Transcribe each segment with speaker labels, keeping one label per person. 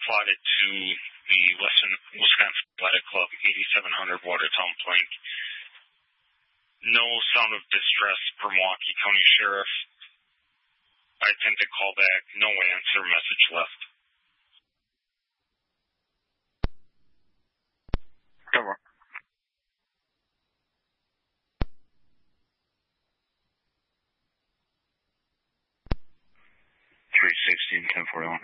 Speaker 1: plotted to the Western Wisconsin Athletic Club, 8700 Watertown Plank. No sound of distress from Milwaukee County Sheriff. I tend to call back, no answer, message left.
Speaker 2: Cover. 316, 1041.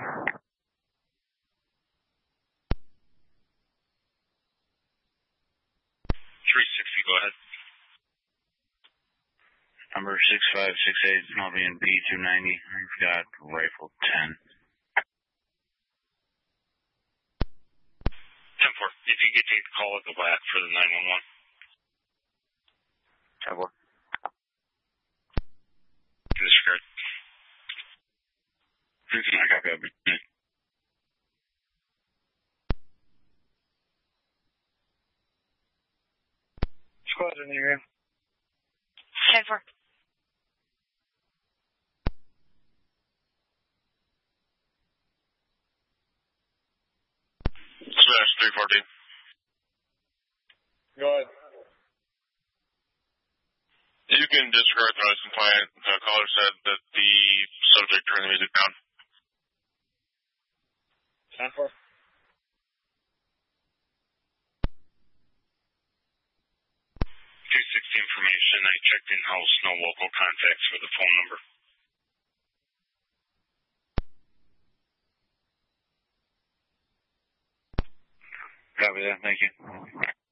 Speaker 1: 360, go ahead.
Speaker 2: Number 6568, I'll be in B290. I've got rifle 10.
Speaker 1: 10-4, if you could take the call at the WAC for the 911.
Speaker 2: 10-4.
Speaker 1: Disregard.
Speaker 2: I copy that.
Speaker 3: Squad in the area.
Speaker 4: 10-4.
Speaker 5: Smash 314.
Speaker 3: Go ahead.
Speaker 5: You can disregard the noise compliant. The caller said that the subject turned the music down.
Speaker 3: 10-4.
Speaker 1: 260 information. I checked in-house, no local contacts for the phone number.
Speaker 2: Copy that, thank you.